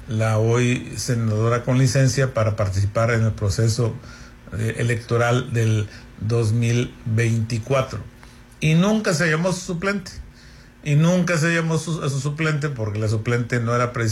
la hoy senadora con licencia, para participar en el proceso electoral del 2024. Y nunca se llamó su suplente. Y nunca se llamó a su suplente, porque la suplente no era presidente